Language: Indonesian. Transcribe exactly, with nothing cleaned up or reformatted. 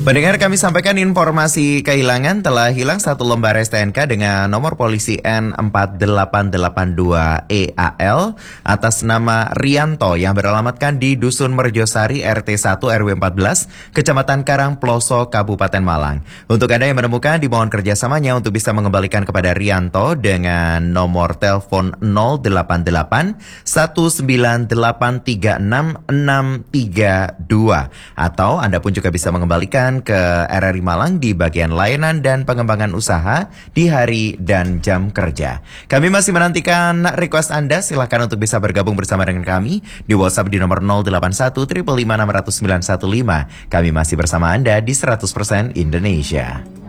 Pendengar, kami sampaikan informasi kehilangan. Telah hilang satu lembar S T N K dengan nomor polisi N empat delapan delapan dua E A L atas nama Rianto yang beralamatkan di Dusun Merjosari R T satu R W empat belas, Kecamatan Karangploso, Kabupaten Malang. Untuk Anda yang menemukan, dimohon kerjasamanya untuk bisa mengembalikan kepada Rianto dengan nomor telepon nol delapan delapan satu sembilan delapan tiga enam enam tiga dua, atau Anda pun juga bisa mengembalikan ke R R I Malang di bagian layanan dan pengembangan usaha di hari dan jam kerja. Kami masih menantikan request Anda. Silahkan untuk bisa bergabung bersama dengan kami di WhatsApp di nomor nol delapan satu lima lima lima enam nol sembilan satu lima. Kami masih bersama Anda di seratus persen Indonesia.